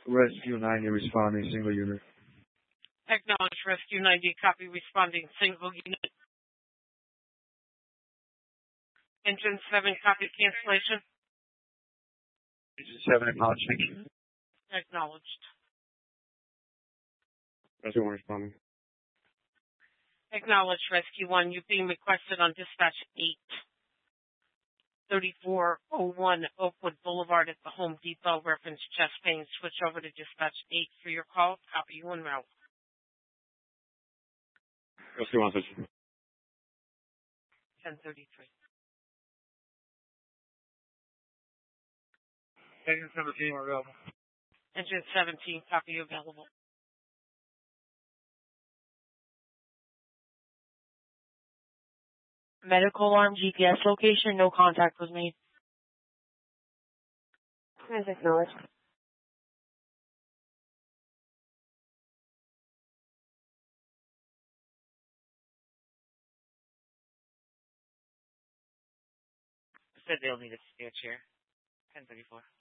Rescue 90 responding, single unit. Acknowledge Rescue 90, copy responding, single unit. Engine 7, copy cancellation. Engine 7, acknowledge, thank you. Acknowledged. Rescue 1 responding. Acknowledge Rescue 1, you're being requested on dispatch 83401 Oakwood Boulevard at the Home Depot, reference chest pain. Switch over to dispatch 8 for your call. Copy you en route. Rescue 1, switch. 1033. Engine 17, we're available. Engine 17, copy you available. Medical alarm GPS location, no contact was made. As acknowledged. Said they'll need a spare chair. 1034.